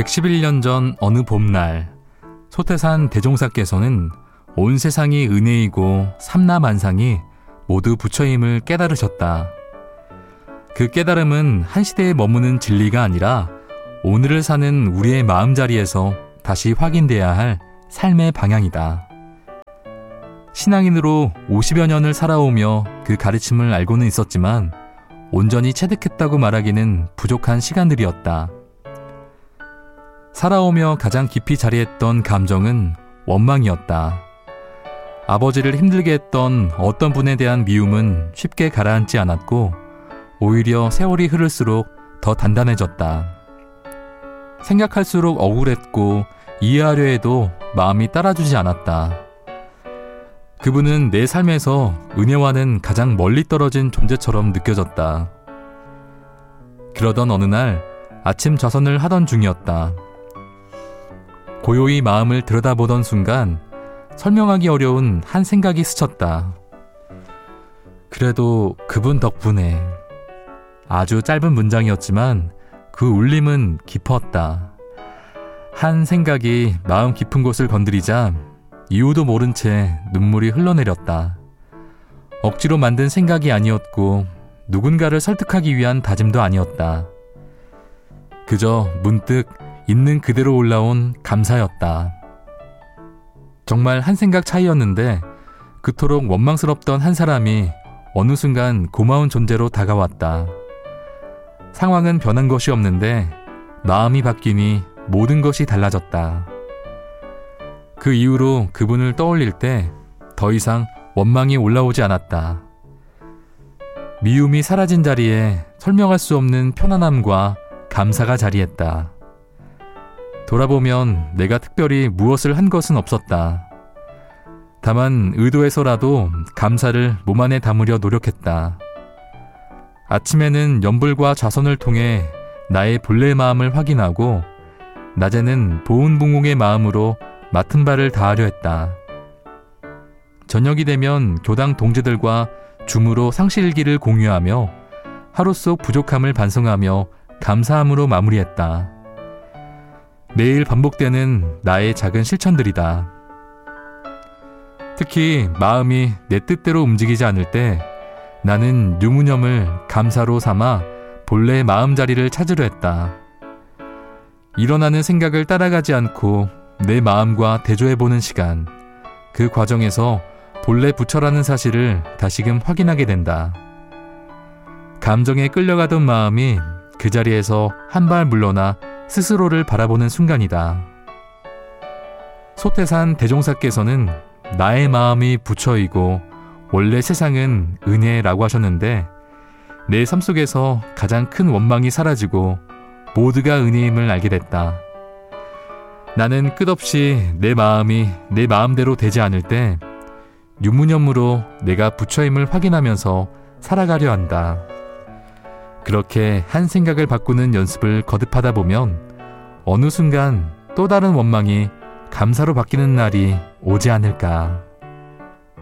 111년 전 어느 봄날, 소태산 대종사께서는 온 세상이 은혜이고 삼라만상이 모두 부처임을 깨달으셨다. 그 깨달음은 한 시대에 머무는 진리가 아니라 오늘을 사는 우리의 마음자리에서 다시 확인돼야 할 삶의 방향이다. 신앙인으로 50여 년을 살아오며 그 가르침을 알고는 있었지만 온전히 체득했다고 말하기는 부족한 시간들이었다. 살아오며 가장 깊이 자리했던 감정은 원망이었다. 아버지를 힘들게 했던 어떤 분에 대한 미움은 쉽게 가라앉지 않았고 오히려 세월이 흐를수록 더 단단해졌다. 생각할수록 억울했고 이해하려 해도 마음이 따라주지 않았다. 그분은 내 삶에서 은혜와는 가장 멀리 떨어진 존재처럼 느껴졌다. 그러던 어느 날 아침 좌선을 하던 중이었다. 고요히 마음을 들여다보던 순간 설명하기 어려운 한 생각이 스쳤다. 그래도 그분 덕분에. 아주 짧은 문장이었지만 그 울림은 깊었다. 한 생각이 마음 깊은 곳을 건드리자 이유도 모른 채 눈물이 흘러내렸다. 억지로 만든 생각이 아니었고 누군가를 설득하기 위한 다짐도 아니었다. 그저 문득 있는 그대로 올라온 감사였다. 정말 한 생각 차이였는데 그토록 원망스럽던 한 사람이 어느 순간 고마운 존재로 다가왔다. 상황은 변한 것이 없는데 마음이 바뀌니 모든 것이 달라졌다. 그 이후로 그분을 떠올릴 때 더 이상 원망이 올라오지 않았다. 미움이 사라진 자리에 설명할 수 없는 편안함과 감사가 자리했다. 돌아보면 내가 특별히 무엇을 한 것은 없었다. 다만 의도해서라도 감사를 몸 안에 담으려 노력했다. 아침에는 연불과 좌선을 통해 나의 본래 마음을 확인하고 낮에는 보은붕웅의 마음으로 맡은 바를 다하려 했다. 저녁이 되면 교당 동지들과 줌으로 상실일기를 공유하며 하루 속 부족함을 반성하며 감사함으로 마무리했다. 매일 반복되는 나의 작은 실천들이다. 특히 마음이 내 뜻대로 움직이지 않을 때 나는 유무념을 감사로 삼아 본래의 마음자리를 찾으려 했다. 일어나는 생각을 따라가지 않고 내 마음과 대조해보는 시간, 그 과정에서 본래 부처라는 사실을 다시금 확인하게 된다. 감정에 끌려가던 마음이 그 자리에서 한 발 물러나 스스로를 바라보는 순간이다. 소태산 대종사께서는 나의 마음이 부처이고 원래 세상은 은혜라고 하셨는데 내 삶 속에서 가장 큰 원망이 사라지고 모두가 은혜임을 알게 됐다. 나는 끝없이 내 마음이 내 마음대로 되지 않을 때 유무념으로 내가 부처임을 확인하면서 살아가려 한다. 그렇게 한 생각을 바꾸는 연습을 거듭하다 보면 어느 순간 또 다른 원망이 감사로 바뀌는 날이 오지 않을까.